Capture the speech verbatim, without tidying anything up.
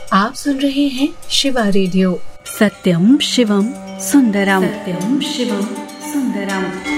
आप सुन रहे हैं शिवा रेडियो। सत्यम शिवम सुंदरम। सत्यम शिवम सुंदरम।